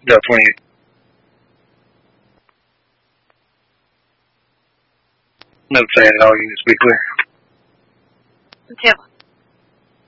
Del 28. Note saying all units be clear.